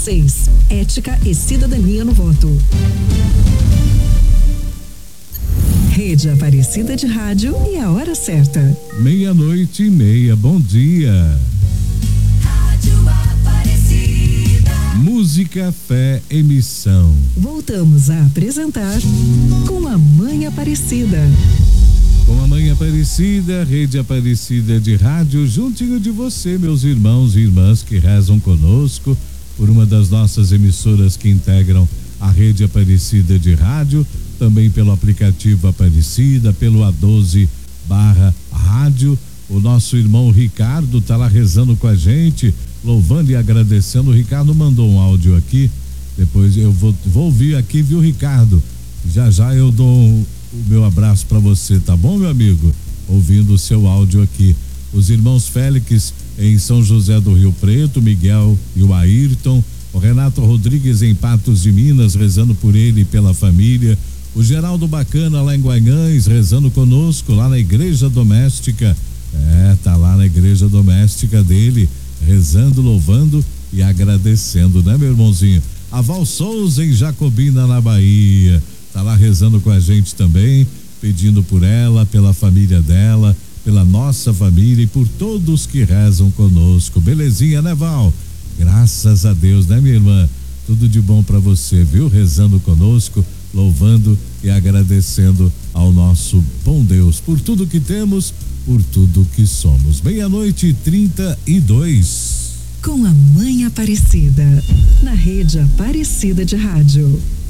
6. Ética e cidadania no voto. Rede Aparecida de Rádio e a hora certa. 00:30. Bom dia. Rádio Aparecida. Música, fé, emissão. Voltamos a apresentar Com a Mãe Aparecida. Com a Mãe Aparecida, Rede Aparecida de Rádio, juntinho de você, meus irmãos e irmãs que rezam conosco por uma das nossas emissoras que integram a Rede Aparecida de Rádio, também pelo aplicativo Aparecida, pelo A12/rádio. O nosso irmão Ricardo tá lá rezando com a gente, louvando e agradecendo. O Ricardo mandou um áudio aqui, depois eu vou ouvir aqui, viu, Ricardo? Já eu dou o meu abraço para você, tá bom, meu amigo? Ouvindo o seu áudio aqui. Os irmãos Félix em São José do Rio Preto, Miguel e o Ayrton, o Renato Rodrigues em Patos de Minas, rezando por ele e pela família, o Geraldo Bacana lá em Guanhães, rezando conosco lá na igreja doméstica. Tá lá na igreja doméstica dele, rezando, louvando e agradecendo, né, meu irmãozinho? A Val Souza em Jacobina, na Bahia, tá lá rezando com a gente também, pedindo por ela, pela família dela, pela nossa família e por todos que rezam conosco. Belezinha, né, Val? Graças a Deus, né, minha irmã? Tudo de bom pra você, viu? Rezando conosco, louvando e agradecendo ao nosso bom Deus por tudo que temos, por tudo que somos. 00:32. Com a Mãe Aparecida, na Rede Aparecida de Rádio.